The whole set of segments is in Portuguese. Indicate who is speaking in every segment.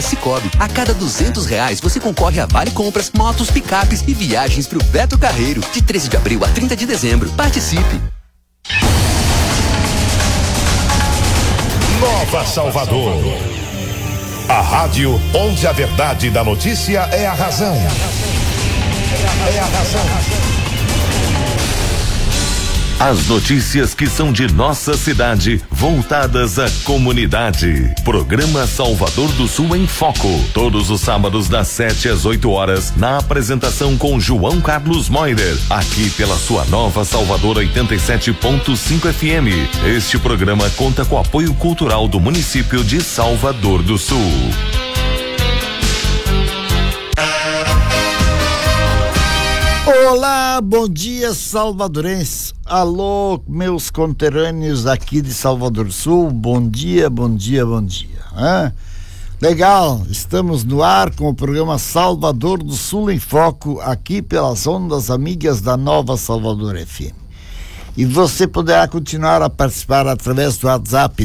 Speaker 1: Cicobi, a cada R$200 você concorre a vale compras, motos, picapes e viagens pro Beto Carreiro, de 13 de abril a 30 de dezembro. Participe!
Speaker 2: Nova Salvador. A rádio onde a verdade da notícia é a razão. É a razão. As notícias que são de nossa cidade, voltadas à comunidade. Programa Salvador do Sul em Foco. Todos os sábados das 7 às 8 horas, na apresentação com João Carlos Moider, aqui pela sua Nova Salvador 87.5 FM. Este programa conta com o apoio cultural do município de Salvador do Sul.
Speaker 3: Olá, bom dia, salvadorense. Alô, meus conterrâneos aqui de Salvador do Sul. Bom dia, bom dia, bom dia. Legal, estamos no ar com o programa Salvador do Sul em Foco, aqui pelas ondas amigas da Nova Salvador FM. E você poderá continuar a participar através do WhatsApp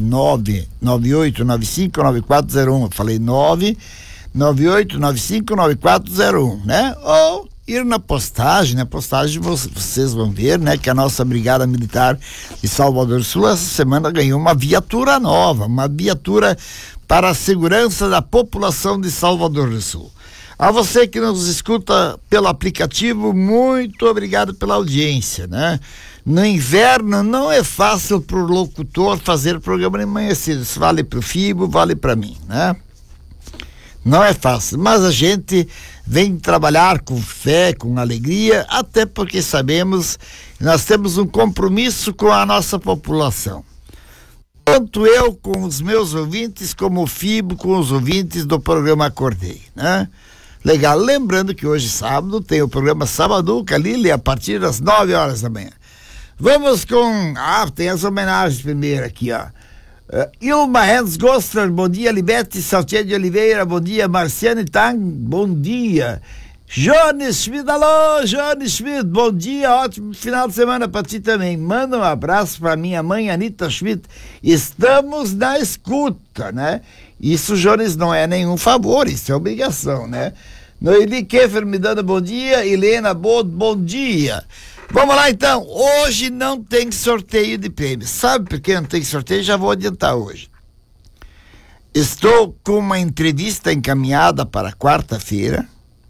Speaker 3: 998959401. Eu falei 998959401, né? Ou ir na postagem, vocês vão ver, né, que a nossa Brigada Militar de Salvador do Sul essa semana ganhou uma viatura nova, uma viatura para a segurança da população de Salvador do Sul. A você que nos escuta pelo aplicativo, muito obrigado pela audiência, né? No inverno não é fácil para o locutor fazer programa de manhã cedo, isso vale para o Fibo, vale para mim, né? Não é fácil, mas a gente vem trabalhar com fé, com alegria, até porque sabemos que nós temos um compromisso com a nossa população. Tanto eu com os meus ouvintes, como o Fibo com os ouvintes do programa Acordei, né? Legal, lembrando que hoje sábado tem o programa Sabaduca Lili a partir das 9 horas da manhã. Vamos com, tem as homenagens primeiro aqui, ó. Ilma Hans Gostler, bom dia. Libete Saltier de Oliveira, bom dia. Marciane Tang, bom dia. Jones Schmidt, alô, Jones Schmidt, bom dia, ótimo final de semana pra ti também. Manda um abraço pra minha mãe, Anita Schmidt. Estamos na escuta, né? Isso, Jones, não é nenhum favor, isso é obrigação, né? Noeli Keffer me dando bom dia. Helena Bod, bom dia. Vamos lá então, hoje não tem sorteio de prêmios. Sabe por que não tem sorteio? Já vou adiantar hoje. Estou com uma entrevista encaminhada para quarta-feira,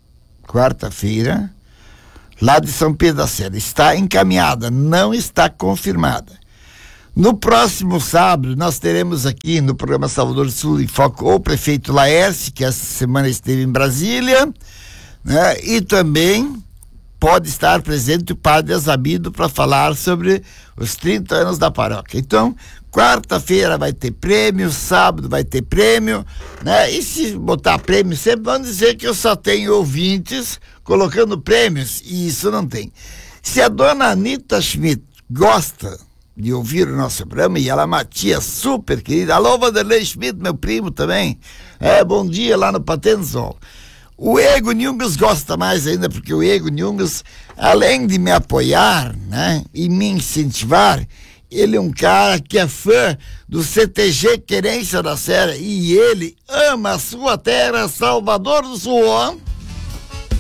Speaker 3: lá de São Pedro da Serra. Está encaminhada, não está confirmada. No próximo sábado, nós teremos aqui no programa Salvador do Sul em Foco o prefeito Laércio, que essa semana esteve em Brasília, né? E também pode estar presente o padre Azabido para falar sobre os 30 anos da paróquia. Então, quarta-feira vai ter prêmio, sábado vai ter prêmio, né? E se botar prêmio sempre, vão dizer que eu só tenho ouvintes colocando prêmios, e isso não tem. Se a dona Anita Schmidt gosta de ouvir o nosso programa, e ela é uma tia super querida, alô Vanderlei Schmidt, meu primo também, bom dia lá no Patensol. O Ego Nhungas gosta mais ainda, porque o Ego Nhungas, além de me apoiar, né, e me incentivar, ele é um cara que é fã do CTG Querência da Serra, e ele ama a sua terra, Salvador do Sul.